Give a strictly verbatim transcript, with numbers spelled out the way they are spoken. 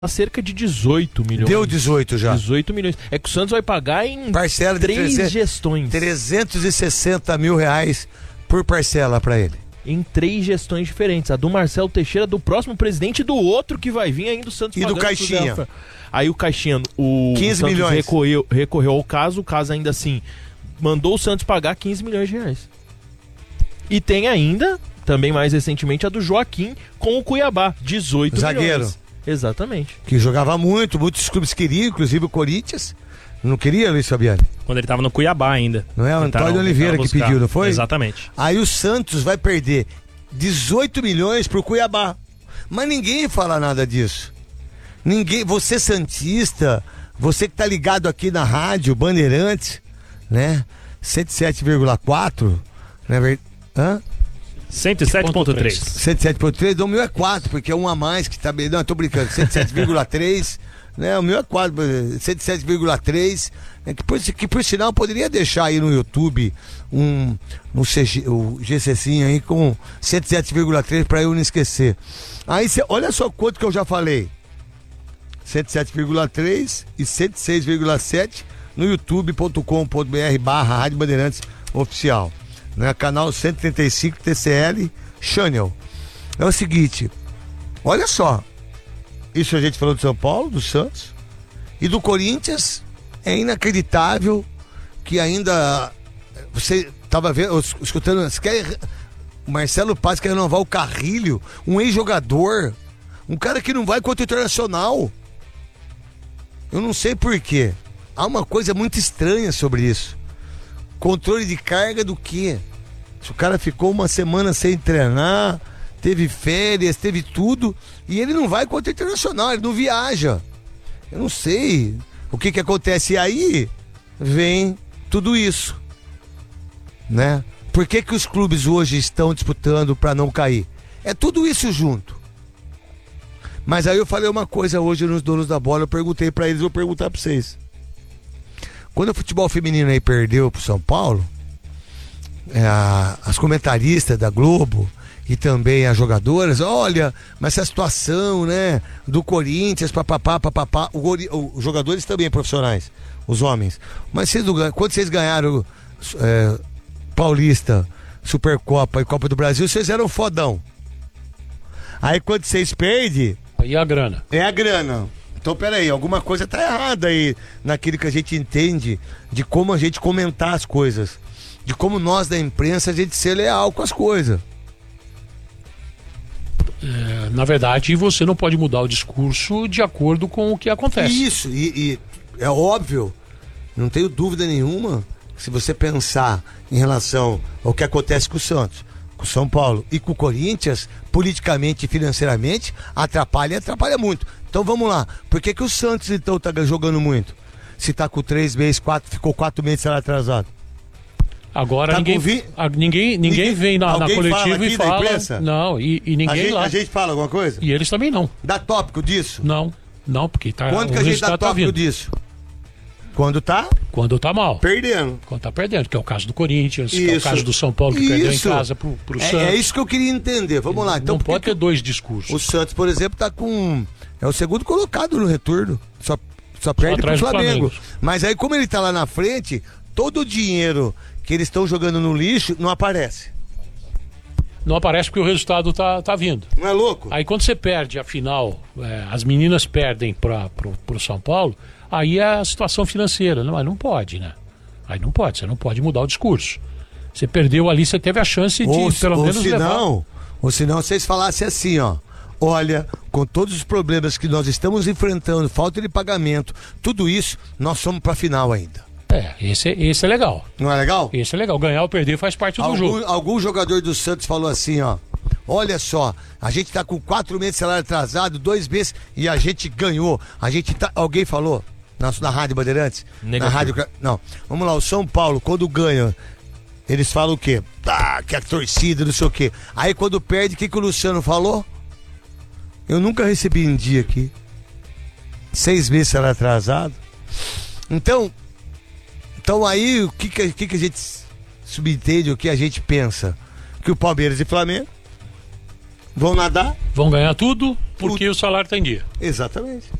cerca de dezoito milhões. Deu dezoito já. dezoito milhões. É que o Santos vai pagar em parcela de três trezentos, gestões. trezentos e sessenta mil reais por parcela para ele. Em três gestões diferentes. A do Marcelo Teixeira, do próximo presidente e do outro que vai vir ainda o Santos. E do Caixinha. Aí o Caixinha, o, quinze o Santos milhões. Recorreu, recorreu ao caso, o caso ainda assim mandou o Santos pagar quinze milhões de reais. E tem ainda, também mais recentemente, a do Joaquim com o Cuiabá, dezoito zagueiro. Milhões. Exatamente. Que jogava muito, muitos clubes queriam, inclusive o Corinthians. Não queria, Luiz Fabiani? Quando ele tava no Cuiabá ainda. Não é o Antônio Oliveira que pediu, não foi? Exatamente. Aí o Santos vai perder dezoito milhões pro Cuiabá. Mas ninguém fala nada disso. Ninguém, você santista, você que tá ligado aqui na rádio Bandeirantes, né? cento e sete vírgula quatro, né? Hã? cento e sete ponto três. cento e sete ponto três, o meu é quatro, porque é um a mais que tá bem. Não, tô brincando, cento e sete vírgula três, né? O meu é quatro, cento e sete vírgula três, né? que, por, que por sinal poderia deixar aí no YouTube um, um C G, o GCzinho aí com cento e sete vírgula três pra eu não esquecer. Aí cê, olha só quanto que eu já falei: cento e sete vírgula três e cento e seis vírgula sete no youtube ponto com ponto br barra Rádio Bandeirantes Oficial, né? Canal cento e trinta e cinco T C L Channel. É o seguinte, olha só, isso a gente falou do São Paulo, do Santos e do Corinthians. É inacreditável que ainda você tava vendo, escutando, você quer, o Marcelo Paz quer renovar o Carrilho, um ex-jogador, um cara que não vai contra o Internacional. Eu não sei por quê. Há uma coisa muito estranha sobre isso. Controle de carga do quê? Se o cara ficou uma semana sem treinar, teve férias, teve tudo, e ele não vai contra o Internacional, ele não viaja. Eu não sei o que que acontece. E aí vem tudo isso, né? Por que que os clubes hoje estão disputando para não cair? É tudo isso junto. Mas aí eu falei uma coisa hoje nos Donos da Bola, eu perguntei para eles, vou perguntar para vocês. Quando o futebol feminino aí perdeu pro São Paulo, é, as comentaristas da Globo e também as jogadoras, olha, mas essa situação, né, do Corinthians, papapá, papapá, o, os jogadores também profissionais, os homens, mas vocês, quando vocês ganharam é, Paulista, Supercopa e Copa do Brasil, vocês eram fodão. Aí quando vocês perdem, aí é a grana. É a grana. Então, peraí, alguma coisa tá errada aí naquilo que a gente entende de como a gente comentar as coisas. De como nós da imprensa a gente ser leal com as coisas. É, na verdade, você não pode mudar o discurso de acordo com o que acontece. Isso, e, e é óbvio, não tenho dúvida nenhuma, se você pensar em relação ao que acontece com o Santos, com o São Paulo e com o Corinthians, politicamente e financeiramente, atrapalha e atrapalha muito. Então vamos lá, por que que o Santos então tá jogando muito? Se tá com três meses, quatro, ficou quatro meses será atrasado. Agora tá ninguém, vi... a, ninguém, ninguém, ninguém vem na, na coletiva e fala. Não, e, e ninguém a gente, lá. A gente fala alguma coisa? E eles também não. Dá tópico disso? Não, não, porque tá. Quando que a gente dá tópico tá disso? Quando tá? Quando tá mal. Perdendo. Quando tá perdendo, que é o caso do Corinthians, isso. Que é o caso do São Paulo, que isso. Perdeu em casa pro, pro é, Santos. É isso que eu queria entender. Vamos lá. Então, não pode ter dois discursos. O Santos, por exemplo, tá com... É o segundo colocado no retorno. Só, só perde pro Flamengo. Flamengo. Mas aí, como ele tá lá na frente, todo o dinheiro que eles estão jogando no lixo não aparece. Não aparece porque o resultado tá, tá vindo. Não é louco? Aí quando você perde a final, é, as meninas perdem para pro, pro São Paulo, aí é a situação financeira. Não, aí não pode, né? Aí não pode, você não pode mudar o discurso. Você perdeu ali, você teve a chance de ou, pelo ou menos se levar... Não, ou se não, vocês falassem assim, ó. Olha, com todos os problemas que nós estamos enfrentando, falta de pagamento, tudo isso, nós somos pra final ainda. É, esse, esse é legal. Não é legal? Esse é legal. Ganhar ou perder faz parte do algum, jogo. Algum jogador do Santos falou assim, ó. Olha só, a gente tá com quatro meses de salário atrasado, dois meses, e a gente ganhou. A gente tá. Alguém falou? Na, na Rádio Bandeirantes? Negativo. Na Rádio. Não. Vamos lá, o São Paulo, quando ganha, eles falam o quê? Tá, que a torcida, não sei o quê. Aí quando perde, o que, que o Luciano falou? Eu nunca recebi um dia aqui. Seis meses de salário atrasado. Então. Então aí, o que, que, que, que a gente subentende, o que a gente pensa? Que o Palmeiras e Flamengo Vão nadar? Vão ganhar tudo porque o salário está em dia. Exatamente.